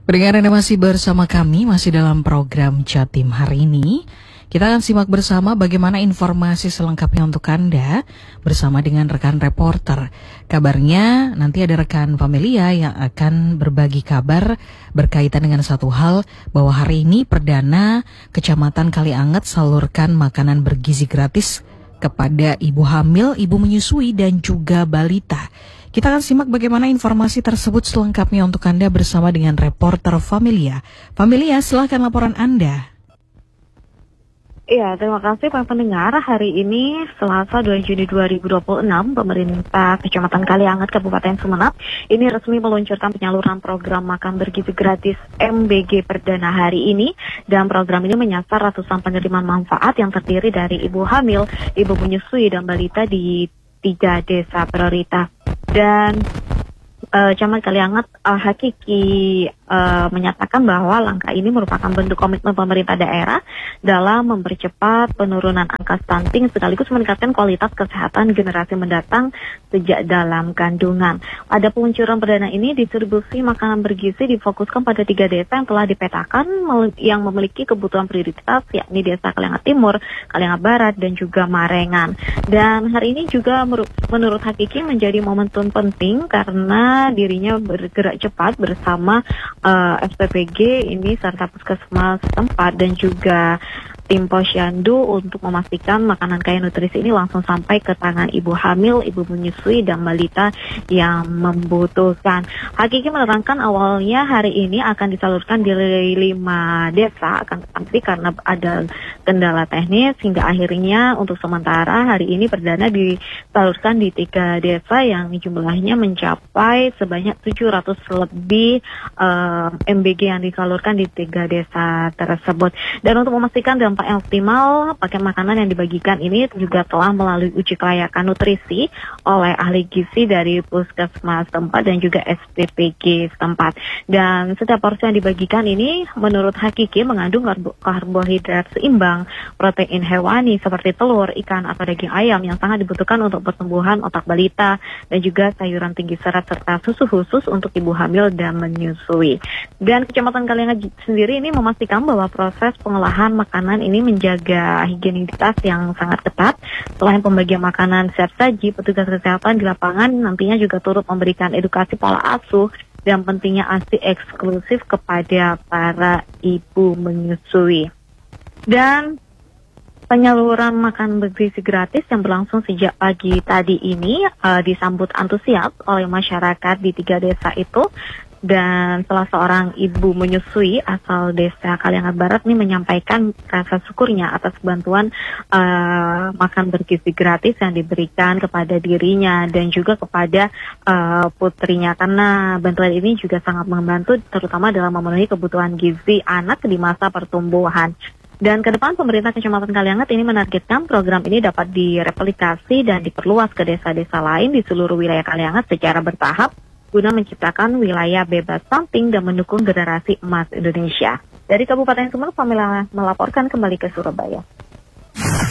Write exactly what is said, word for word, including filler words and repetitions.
Pendengar Anda masih bersama kami, masih dalam program Jatim hari ini. Kita akan simak bersama bagaimana informasi selengkapnya untuk Anda bersama dengan rekan reporter. Kabarnya nanti ada rekan Familia yang akan berbagi kabar berkaitan dengan satu hal, bahwa hari ini Perdana Kecamatan Kalianget salurkan makanan bergizi gratis kepada ibu hamil, ibu menyusui dan juga balita. Kita akan simak bagaimana informasi tersebut selengkapnya untuk Anda bersama dengan reporter Familia. Familia, silakan laporan Anda. Ya, terima kasih Pak pendengar. Hari ini Selasa dua Juni dua ribu dua puluh enam, pemerintah Kecamatan Kalianget Kabupaten Sumeneb ini resmi meluncurkan penyaluran program makan bergizi gratis M B G Perdana hari ini, dan program ini menyasar ratusan penerima manfaat yang terdiri dari ibu hamil, ibu menyusui dan balita di tiga desa prioritas. Dan uh, Camat Kalianget uh, Hakiki uh, menyatakan bahwa langkah ini merupakan bentuk komitmen pemerintah daerah dalam mempercepat penurunan angka stunting sekaligus meningkatkan kualitas kesehatan generasi mendatang sejak dalam kandungan. Pada peluncuran perdana ini, distribusi makanan bergizi difokuskan pada tiga desa yang telah dipetakan yang memiliki kebutuhan prioritas, yakni Desa Kalianget Timur, Kalianget Barat, dan juga Marengan. Dan hari ini juga menurut Hakiki menjadi momentum penting karena dirinya bergerak cepat bersama uh, S P P G ini serta puskesmas setempat dan juga tim posyandu untuk memastikan makanan kaya nutrisi ini langsung sampai ke tangan ibu hamil, ibu menyusui, dan balita yang membutuhkan. Hakiki menerangkan awalnya hari ini akan disalurkan di lima desa, akan tetapi karena ada kendala teknis hingga akhirnya untuk sementara hari ini perdana disalurkan di tiga desa yang jumlahnya mencapai sebanyak tujuh ratus lebih uh, M B G yang disalurkan di tiga desa tersebut. Dan untuk memastikan dampak yang optimal, paket makanan yang dibagikan ini juga telah melalui uji kelayakan nutrisi oleh ahli gizi dari puskesmas setempat dan juga S P P G setempat. Dan setiap porsi yang dibagikan ini menurut Hakiki mengandung karbo karbohidrat seimbang, protein hewani seperti telur, ikan atau daging ayam yang sangat dibutuhkan untuk pertumbuhan otak balita, dan juga sayuran tinggi serat serta susu khusus untuk ibu hamil dan menyusui. Dan Kecamatan Kalianget sendiri ini memastikan bahwa proses pengolahan makanan ini menjaga higienitas yang sangat ketat. Selain pembagian makanan siap saji, petugas kesehatan di lapangan nantinya juga turut memberikan edukasi pola asuh dan pentingnya ASI eksklusif kepada para ibu menyusui. Dan penyaluran makan bergizi gratis yang berlangsung sejak pagi tadi ini uh, disambut antusias oleh masyarakat di tiga desa itu. Dan salah seorang ibu menyusui asal Desa Kalianget Barat ini menyampaikan rasa syukurnya atas bantuan uh, makan bergizi gratis yang diberikan kepada dirinya dan juga kepada uh, putrinya, karena bantuan ini juga sangat membantu terutama dalam memenuhi kebutuhan gizi anak di masa pertumbuhan. Dan ke depan pemerintah Kecamatan Kalianget ini menargetkan program ini dapat direplikasi dan diperluas ke desa-desa lain di seluruh wilayah Kalianget secara bertahap guna menciptakan wilayah bebas stunting dan mendukung generasi emas Indonesia. Dari Kabupaten Sumeneb, Familia melaporkan kembali ke Surabaya.